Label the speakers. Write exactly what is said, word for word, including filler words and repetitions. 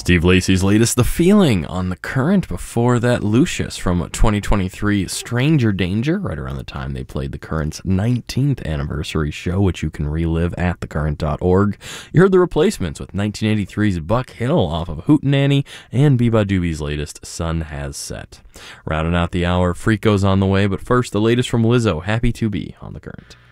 Speaker 1: Steve Lacy's latest, The Feeling, on The Current. Before that, Lucius from twenty twenty-three, Stranger Danger, right around the time they played The Current's nineteenth anniversary show, which you can relive at the current dot org. You heard The Replacements with nineteen eighty-three's Buck Hill off of Hootenanny, and Beba Doobie's latest, Sun Has Set. Rounding out the hour, Freako's on the way, but first, the latest from Lizzo, Happy to Be, on The Current.